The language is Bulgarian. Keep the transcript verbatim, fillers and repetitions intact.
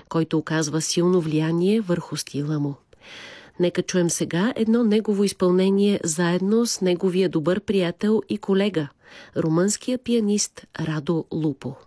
който оказва силно влияние върху стила му. Нека чуем сега едно негово изпълнение заедно с неговия добър приятел и колега, румънския пианист Радо Лупо.